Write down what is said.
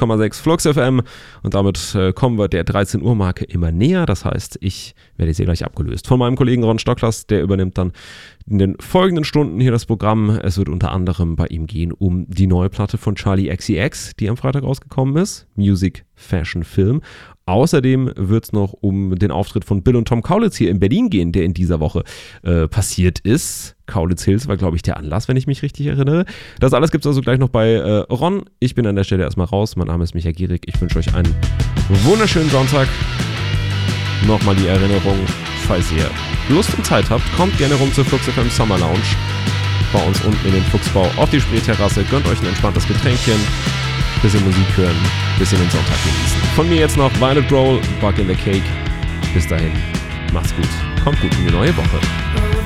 104,6 Flux FM und damit kommen wir der 13 Uhr Marke immer näher. Das heißt, ich werde jetzt hier gleich abgelöst von meinem Kollegen Ron Stocklers, der übernimmt dann in den folgenden Stunden hier das Programm. Es wird unter anderem bei ihm gehen um die neue Platte von Charli XCX, die am Freitag rausgekommen ist, Music, Fashion, Film. Außerdem wird es noch um den Auftritt von Bill und Tom Kaulitz hier in Berlin gehen, der in dieser Woche passiert ist. Kaulitz Hills war, glaube ich, der Anlass, wenn ich mich richtig erinnere. Das alles gibt es also gleich noch bei Ron. Ich bin an der Stelle erstmal raus. Mein Name ist Michael Gierig. Ich wünsche euch einen wunderschönen Sonntag. Nochmal die Erinnerung, falls ihr Lust und Zeit habt, kommt gerne rum zur Flux FM Summer Lounge. Bei uns unten in den Fuchsbau auf die Spreeterrasse. Gönnt euch ein entspanntes Getränkchen. Bisschen Musik hören, bisschen den Sonntag genießen. Von mir jetzt noch Violet Roll, Bug in the Cake. Bis dahin, macht's gut, kommt gut in die neue Woche.